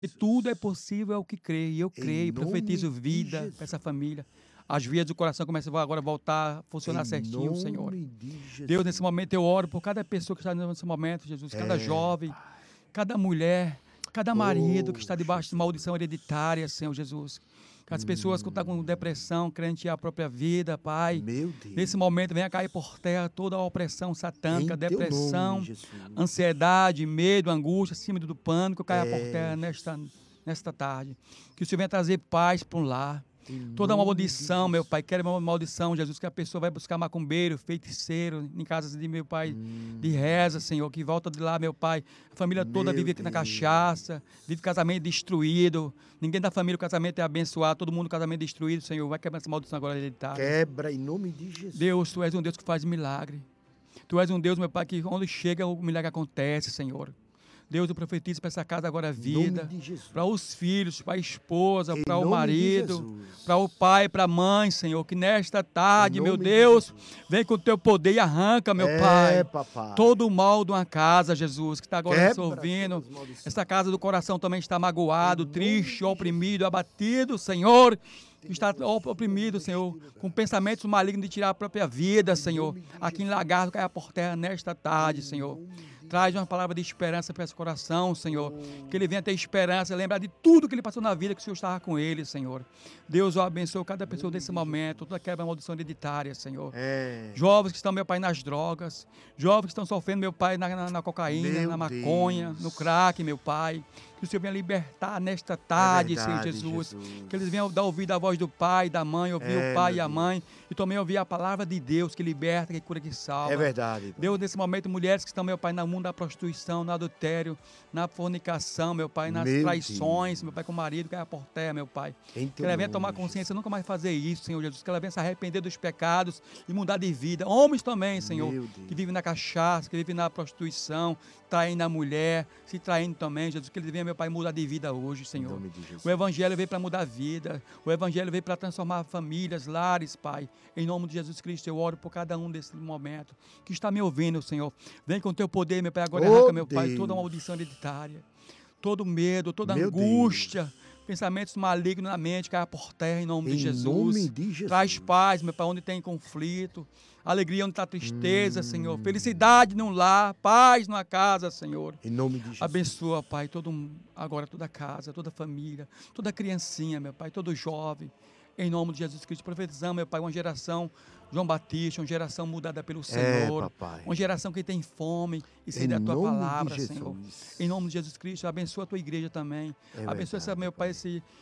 E tudo é possível ao que crê. E eu Em creio, nome profetizo de vida Jesus. para essa família. As vias do coração começam agora a voltar a funcionar Em certinho, Senhor. nome de Jesus. Deus, nesse momento eu oro por cada pessoa que está nesse momento, Jesus. Cada jovem, Pai. cada mulher, cada marido que está Oh, debaixo de Jesus. maldição hereditária, Senhor Jesus. As pessoas que estão com depressão, querendo tirar a própria vida, Pai. Meu Deus. Nesse momento, venha cair por terra toda a opressão satânica, Em teu depressão, nome, Jesus. ansiedade, medo, angústia, síndrome do pânico, caia por terra Jesus. nesta tarde. Que o Senhor venha trazer paz para um lar. Em Toda nome maldição, de meu Jesus. Pai, quero uma maldição, Jesus, que a pessoa vai buscar macumbeiro, feiticeiro, em casas de meu Pai, de reza, Senhor, que volta de lá, meu Pai. A família toda Meu vive aqui na Deus. cachaça, vive casamento destruído. Ninguém da família, o casamento é abençoado, todo mundo, casamento destruído, Senhor. Vai quebrar essa maldição agora hereditária. Quebra em nome de Jesus. Deus, Tu és um Deus que faz milagre. Tu és um Deus, meu Pai, que onde chega o milagre acontece, Senhor. Deus, eu profetizo para essa casa agora vida, Em nome de Jesus. para os filhos, para a esposa, Em para o nome de marido, Jesus. para o pai, para a mãe, Senhor, que nesta tarde, Em meu nome de Deus, Jesus. vem com o teu poder e arranca, meu Pai, papai. todo o mal de uma casa, Jesus, que está agora nos Quebra ouvindo. todas as maldições. Essa casa do coração também está magoado, Em nome triste, de oprimido, abatido, Senhor. Que está oprimido, Senhor, com pensamentos malignos de tirar a própria vida, Senhor. Aqui em Lagarto, caia por terra nesta tarde, Senhor. Traz uma palavra de esperança para esse coração, Senhor. Que ele venha ter esperança, lembrar de tudo que ele passou na vida, que o Senhor estava com ele, Senhor. Deus, eu abençoe cada pessoa nesse momento, toda quebra maldição hereditária, Senhor. Jovens que estão, meu Pai, nas drogas, jovens que estão sofrendo, meu Pai, na cocaína, Meu na maconha, Deus. no crack, meu Pai. Que o Senhor venha libertar nesta tarde, verdade, Senhor Jesus. Jesus. Que eles venham dar ouvido à voz do Pai, da mãe, ouvir o Pai meu e a Deus. mãe. E também ouvir a palavra de Deus que liberta, que cura, que salva. É verdade. Deus, nesse momento, mulheres que estão, meu Pai, no mundo da prostituição, no adultério, na fornicação, meu Pai, nas Meu traições, Deus. meu Pai, com o marido, que é por terra, meu Pai. Em Que teu ela venha nome, tomar consciência, nunca mais fazer isso, Senhor Jesus. Que ela venha se arrepender dos pecados e mudar de vida. Homens também, Senhor, Meu Deus. que vivem na cachaça, que vivem na prostituição, traindo a mulher, se traindo também, Jesus. Que ele venha, meu Pai, mudar de vida hoje, Em Senhor. nome de Jesus. O Evangelho veio para mudar a vida. O Evangelho veio para transformar famílias, lares, Pai. Em nome de Jesus Cristo, eu oro por cada um desse momento que está me ouvindo, Senhor. Vem com o teu poder, meu Pai. Agora Oh, arranca, meu Pai, Deus. toda maldição hereditária. Todo medo, toda Meu angústia. Pensamentos malignos na mente, caia por terra em nome de Em Jesus. nome de Jesus. Traz paz, meu Pai, onde tem conflito. Alegria onde está tristeza, Senhor. Felicidade num lar, paz numa casa, Senhor. Em nome de Jesus. Abençoa, Pai, agora toda casa, toda família, toda criancinha, meu Pai, todo jovem. Em nome de Jesus Cristo, profetizamos, meu Pai, uma geração João Batista, uma geração mudada pelo Senhor. papai. Uma geração que tem fome e Em sede da Tua nome de palavra, Jesus. Senhor. Em nome de Jesus Cristo, abençoa a Tua igreja também. Abençoa essa, meu Pai,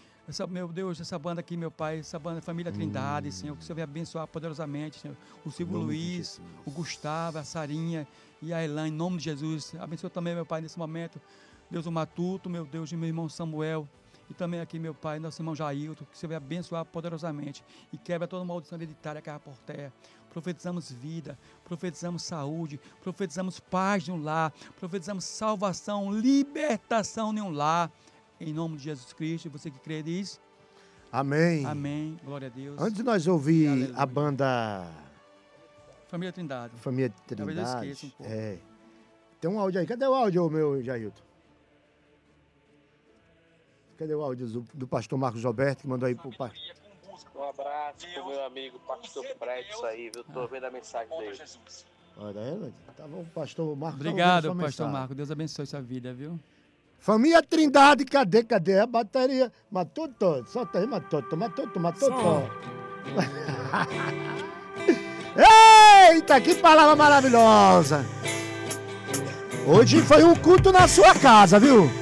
meu Deus, essa banda aqui, meu Pai, essa banda Família Trindade, Senhor, que o Senhor venha abençoar poderosamente, Senhor. O Silvio Em nome de Luiz, Jesus. o Gustavo, a Sarinha e a Elan, em nome de Jesus. Abençoa também, meu Pai, nesse momento, Deus, o Matuto, meu Deus, e meu irmão Samuel. E também aqui, meu Pai, nosso irmão Jailton, que o Senhor venha abençoar poderosamente e quebra toda maldição hereditária que é por terra. Profetizamos vida, profetizamos saúde, profetizamos paz de um lar, profetizamos salvação, libertação de um lar. Em nome de Jesus Cristo, você que crê diz, Amém. amém, glória a Deus. Antes de nós ouvir Aleluia. a banda Família Trindade. Família Talvez eu Trindade. esqueça um pouco. Tem um áudio aí. Cadê o áudio, meu Jailton? Cadê o áudio do pastor Marcos Roberto, que mandou aí pro pastor? Um abraço pro meu amigo pastor Fredson aí, viu? Tô vendo a mensagem dele. Olha aí, tava o pastor Marcos. Obrigado, tava ouvindo pastor sua mensagem. Marco. Deus abençoe sua vida, viu? Família Trindade, cadê a bateria? Matou todo, solta aí, matou todo. Eita, que palavra maravilhosa! Hoje foi um culto na sua casa, viu?